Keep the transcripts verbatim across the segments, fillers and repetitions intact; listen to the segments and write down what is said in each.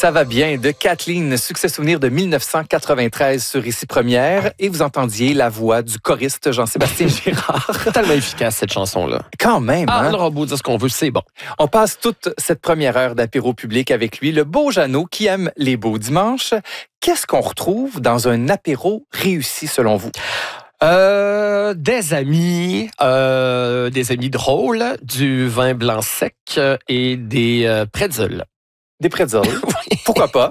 Ça va bien de Kathleen, succès souvenir de dix-neuf cent quatre-vingt-treize sur Ici Première. Et vous entendiez la voix du choriste Jean-Sébastien Girard. Tellement efficace, cette chanson-là. Quand même, Ah, hein? on aura beau dire ce qu'on veut, c'est bon. On passe toute cette première heure d'apéro public avec lui, le beau Jeannot qui aime les beaux dimanches. Qu'est-ce qu'on retrouve dans un apéro réussi selon vous? Euh, des amis, euh, des amis drôles, du vin blanc sec euh, et des euh, pretzels. Des pretzels. Oui. Pourquoi pas?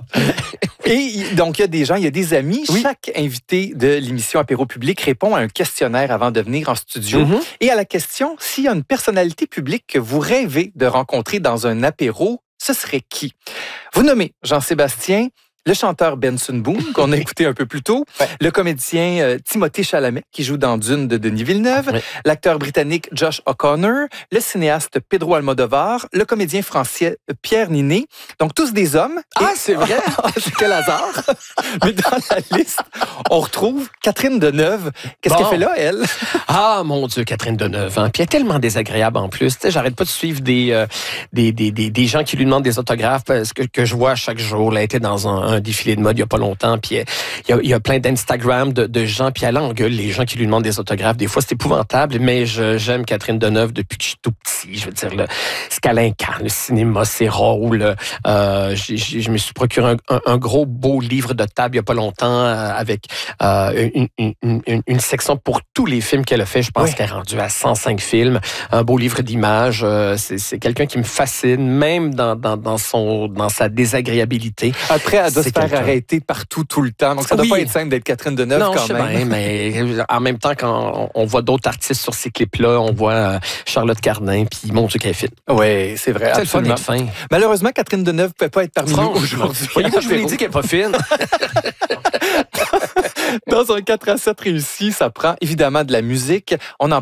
Et donc, il y a des gens, il y a des amis. Oui. Chaque invité de l'émission Apéro Public répond à un questionnaire avant de venir en studio. Mm-hmm. Et à la question, s'il y a une personnalité publique que vous rêvez de rencontrer dans un apéro, ce serait qui? Vous nommez Jean-Sébastien, le chanteur Benson Boone, qu'on a écouté un peu plus tôt, ouais. le comédien euh, Timothée Chalamet, qui joue dans Dune de Denis Villeneuve, ouais. l'acteur britannique Josh O'Connor, le cinéaste Pedro Almodovar, le comédien français Pierre Ninet. Donc, tous des hommes. Ah, Et... c'est vrai? Quel hasard! Mais dans la liste, on retrouve Catherine Deneuve. Qu'est-ce Bon. qu'elle fait là, elle? Ah, mon Dieu, Catherine Deneuve. Hein? Puis elle est tellement désagréable en plus. Tu sais, j'arrête pas de suivre des, euh, des, des, des, des gens qui lui demandent des autographes parce que, que je vois chaque jour. Elle était dans un, un défilé de mode il y a pas longtemps. Puis il y a, il y a plein d'Instagram de, de gens. Puis elle engueule les gens qui lui demandent des autographes. Des fois, c'est épouvantable. Mais je, j'aime Catherine Deneuve depuis que je suis tout petit. Je veux dire, le, ce qu'elle incarne, le cinéma, c'est rôle. Euh, j'ai, j'ai, je me suis procuré un, un, un gros beau livre de table il y a pas longtemps euh, avec euh, une, une, une, une section pour tous les films qu'elle a fait. Je pense Oui. qu'elle est rendue à cent cinq films. Un beau livre d'images. Euh, c'est, c'est quelqu'un qui me fascine, même dans, dans, dans, son, dans sa désagréabilité. Après, elle doit C'est se faire quelqu'un. arrêter partout, tout le temps. Donc, ça doit Oui. pas être simple d'être Catherine Deneuve Non, quand je sais même. bien, mais en même temps, quand on voit d'autres artistes sur ces clips-là, on voit euh, Charlotte Cardin, puis mon Dieu, qu'elle est fine. Oui, c'est vrai, C'est le fun absolument. d'être fin. Malheureusement, Catherine Deneuve ne peut pas être parmi nous aujourd'hui. Voyez-vous, je vous l'ai dit qu'elle est pas fine. Dans un quatre à sept réussi, ça prend évidemment de la musique. On en